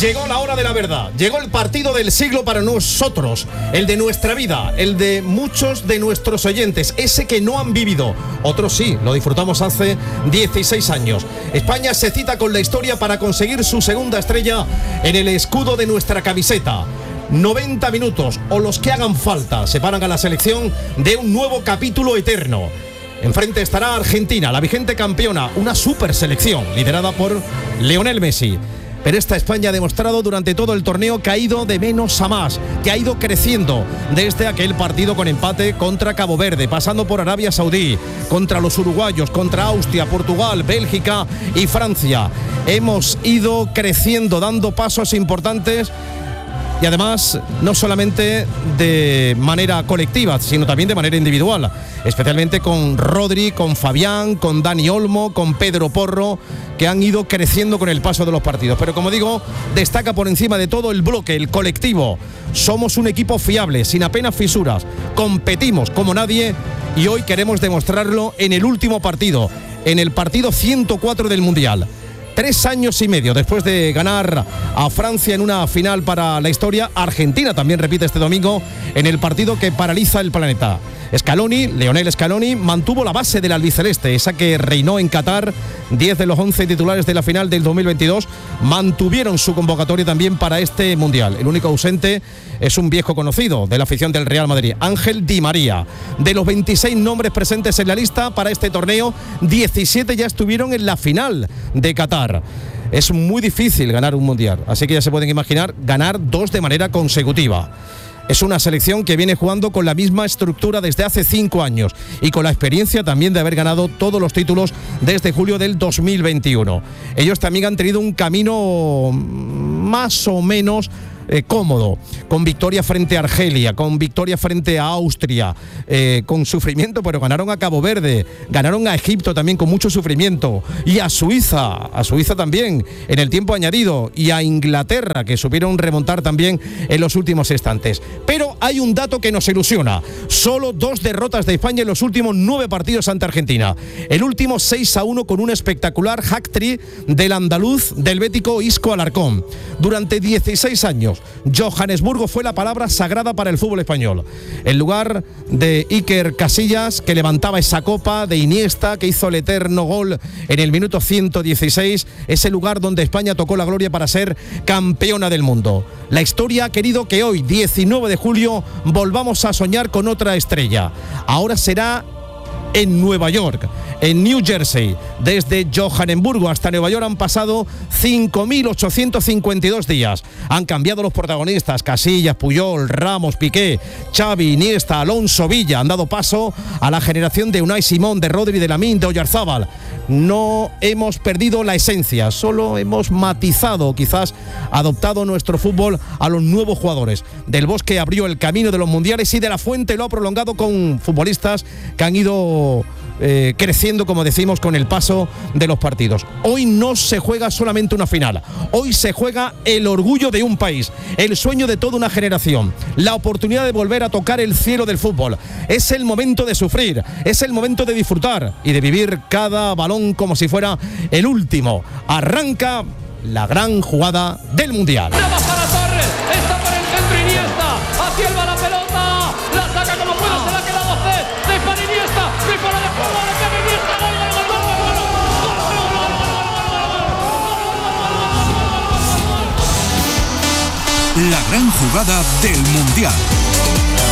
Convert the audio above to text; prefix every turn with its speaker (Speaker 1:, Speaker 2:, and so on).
Speaker 1: Llegó la hora de la verdad, llegó el partido del siglo para nosotros, el de nuestra vida, el de muchos de nuestros oyentes, ese que no han vivido, otros sí, lo disfrutamos hace 16 años. España se cita con la historia para conseguir su segunda estrella en el escudo de nuestra camiseta. 90 minutos o los que hagan falta separan a la selección de un nuevo capítulo eterno. Enfrente estará Argentina, la vigente campeona, una super selección liderada por Lionel Messi. Pero esta España ha demostrado durante todo el torneo que ha ido de menos a más, que ha ido creciendo desde aquel partido con empate contra Cabo Verde, pasando por Arabia Saudí, contra los uruguayos, contra Austria, Portugal, Bélgica y Francia. Hemos ido creciendo, dando pasos importantes. Y además, no solamente de manera colectiva, sino también de manera individual. Especialmente con Rodri, con Fabián, con Dani Olmo, con Pedro Porro, que han ido creciendo con el paso de los partidos. Pero como digo, destaca por encima de todo el bloque, el colectivo. Somos un equipo fiable, sin apenas fisuras. Competimos como nadie y hoy queremos demostrarlo en el último partido, en el partido 104 del Mundial. 3 años y medio después de ganar a Francia en una final para la historia, Argentina también repite este domingo en el partido que paraliza el planeta. Lionel Scaloni, mantuvo la base del albiceleste, esa que reinó en Qatar. 10 de los 11 titulares de la final del 2022 mantuvieron su convocatoria también para este Mundial. El único ausente es un viejo conocido de la afición del Real Madrid, Ángel Di María. De los 26 nombres presentes en la lista para este torneo, 17 ya estuvieron en la final de Qatar. Es muy difícil ganar un Mundial, así que ya se pueden imaginar ganar 2 de manera consecutiva. Es una selección que viene jugando con la misma estructura desde hace 5 años y con la experiencia también de haber ganado todos los títulos desde julio del 2021. Ellos también han tenido un camino más o menos cómodo, con victoria frente a Argelia, con victoria frente a Austria, con sufrimiento, pero ganaron a Cabo Verde, ganaron a Egipto también con mucho sufrimiento, y a Suiza también en el tiempo añadido, y a Inglaterra, que supieron remontar también en los últimos instantes. Pero hay un dato que nos ilusiona: solo 2 derrotas de España en los últimos 9 partidos ante Argentina. El último 6-1 con un espectacular hat-trick del andaluz del bético Isco Alarcón. Durante 16 años Johannesburgo fue la palabra sagrada para el fútbol español. El lugar de Iker Casillas, que levantaba esa copa, de Iniesta, que hizo el eterno gol en el minuto 116, ese lugar donde España tocó la gloria para ser campeona del mundo. La historia ha querido que hoy, 19 de julio, volvamos a soñar con otra estrella. Ahora será en Nueva York, en New Jersey. Desde Johannesburgo hasta Nueva York han pasado 5.852 días. Han cambiado los protagonistas: Casillas, Puyol, Ramos, Piqué, Xavi, Iniesta, Alonso, Villa. Han dado paso a la generación de Unai Simón, de Rodri, de Lamine, de Oyarzábal. No hemos perdido la esencia, solo hemos matizado, quizás adoptado nuestro fútbol a los nuevos jugadores. Del Bosque abrió el camino de los mundiales y De la Fuente lo ha prolongado con futbolistas que han ido creciendo, como decimos, con el paso de los partidos. Hoy no se juega solamente una final, hoy se juega el orgullo de un país, el sueño de toda una generación, la oportunidad de volver a tocar el cielo del fútbol. Es el momento de sufrir, es el momento de disfrutar y de vivir cada balón como si fuera el último. Arranca la gran jugada del Mundial.
Speaker 2: Para Torres, está por el centro Iniesta, hacia el va la pelota, la saca como puede, se la ha quedado C, de para Iniesta, de para de juego, de para Iniesta, gol, gol, gol, gol, gol,
Speaker 3: La gran jugada del Mundial.